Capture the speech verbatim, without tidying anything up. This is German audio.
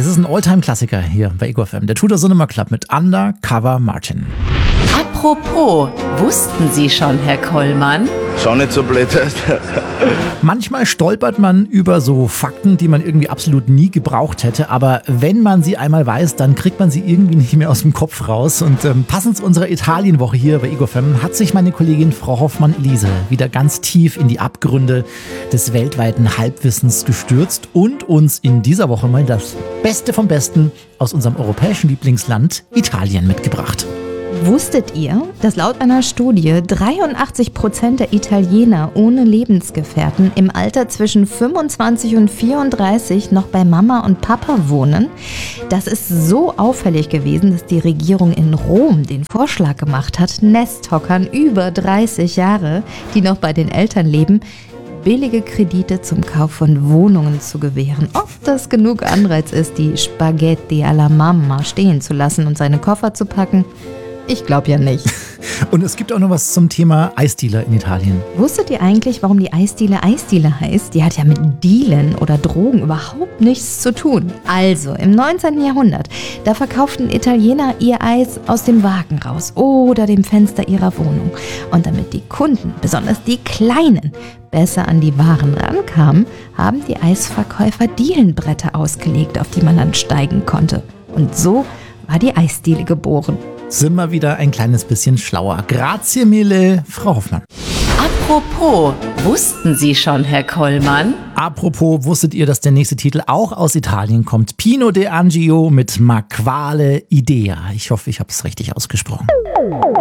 Das ist ein Alltime-Klassiker hier bei Ego F M. Der Tudor Cinema Club mit Undercover Martin. Apropos, wussten Sie schon, Herr Kollmann? Schau nicht so blöd. Manchmal stolpert man über so Fakten, die man irgendwie absolut nie gebraucht hätte. Aber wenn man sie einmal weiß, dann kriegt man sie irgendwie nicht mehr aus dem Kopf raus. Und ähm, passend zu unserer Italienwoche hier bei Ego F M hat sich meine Kollegin Frau Hoffmann-Elise wieder ganz tief in die Abgründe des weltweiten Halbwissens gestürzt und uns in dieser Woche mal das Beste vom Besten aus unserem europäischen Lieblingsland Italien mitgebracht. Wusstet ihr, dass laut einer Studie dreiundachtzig Prozent der Italiener ohne Lebensgefährten im Alter zwischen fünfundzwanzig und vierunddreißig noch bei Mama und Papa wohnen? Das ist so auffällig gewesen, dass die Regierung in Rom den Vorschlag gemacht hat, Nesthockern über dreißig Jahre, die noch bei den Eltern leben, billige Kredite zum Kauf von Wohnungen zu gewähren. Ob das genug Anreiz ist, die Spaghetti alla Mamma stehen zu lassen und seine Koffer zu packen? Ich glaube ja nicht. Und es gibt auch noch was zum Thema Eisdealer in Italien. Wusstet ihr eigentlich, warum die Eisdiele Eisdiele heißt? Die hat ja mit Dealen oder Drogen überhaupt nichts zu tun. Also, im neunzehnten Jahrhundert, da verkauften Italiener ihr Eis aus dem Wagen raus oder dem Fenster ihrer Wohnung. Und damit die Kunden, besonders die Kleinen, besser an die Waren rankamen, haben die Eisverkäufer Dielenbretter ausgelegt, auf die man dann steigen konnte. Und so war die Eisdiele geboren. Sind wir wieder ein kleines bisschen schlauer. Grazie mille, Frau Hoffmann. Apropos, wussten Sie schon, Herr Kollmann? Apropos, wusstet ihr, dass der nächste Titel auch aus Italien kommt? Pino D'Angio mit Ma quale idea. Ich hoffe, ich habe es richtig ausgesprochen.